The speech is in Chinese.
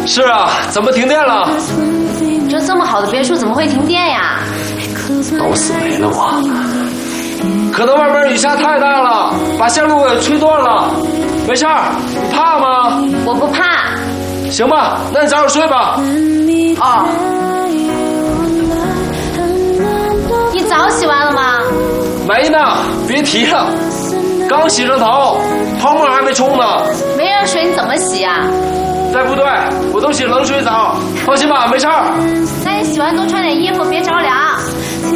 是啊，怎么停电了？ 这么好的别墅怎么会停电呀？ 都死没了吗？可能外面雨下太大了，把线路给吹断了。没事儿，你怕吗？ 我不怕。 行吧，那你早点睡吧。 哦。你澡洗完了吗？ 没呢，别提了，刚洗上头，泡沫还没冲呢。 没热水你怎么洗呀？ 在部队我都洗冷水澡，放心吧，没事儿。 那你洗完多穿点衣服，别着凉。